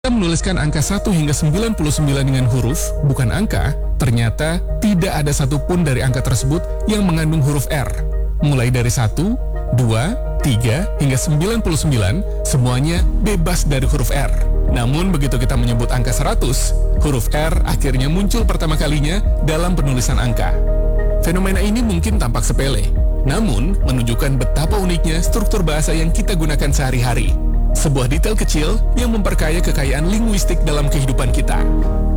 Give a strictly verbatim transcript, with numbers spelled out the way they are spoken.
Kita menuliskan angka satu hingga sembilan puluh sembilan dengan huruf, bukan angka, ternyata tidak ada satupun dari angka tersebut yang mengandung huruf R. Mulai dari satu, dua, tiga, hingga sembilan puluh sembilan, semuanya bebas dari huruf R. Namun begitu kita menyebut angka seratus, huruf R akhirnya muncul pertama kalinya dalam penulisan angka. Fenomena ini mungkin tampak sepele, namun menunjukkan betapa uniknya struktur bahasa yang kita gunakan sehari-hari. Sebuah detail kecil yang memperkaya kekayaan linguistik dalam kehidupan kita.